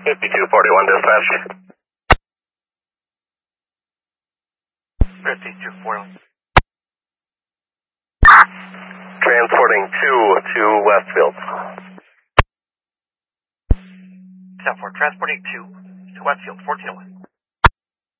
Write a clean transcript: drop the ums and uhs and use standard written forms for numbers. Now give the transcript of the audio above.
5241 dispatch. 5241. Transporting 2 to Westfield. 10-4, transporting 2 to Westfield, 1401.